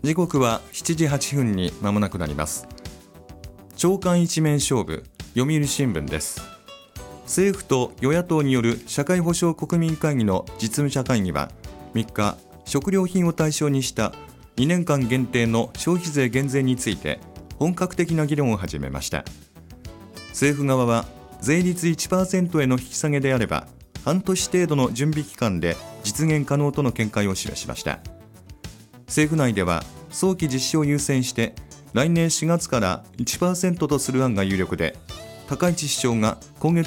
時刻は7時8分に間もなくなります。朝刊一面勝負、読売新聞です。政府と与野党による社会保障国民会議の実務者会議は3日、食料品を対象にした2年間限定の消費税減税について本格的な議論を始めました。政府側は税率 1% への引き下げであれば半年程度の準備期間で実現可能との見解を示しました。政府内では早期実施を優先して来年4月から 1% とする案が有力で、高市首相が今月